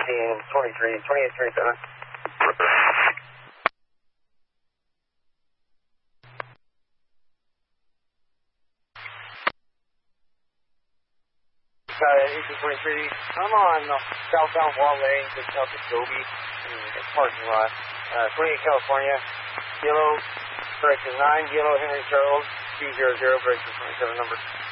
2837. AC-23, I'm on southbound Wall Lane, just south of Gobi, in the parking lot. 28 California, yellow, correction 9, yellow Henry Charles, 200, correction 27 number.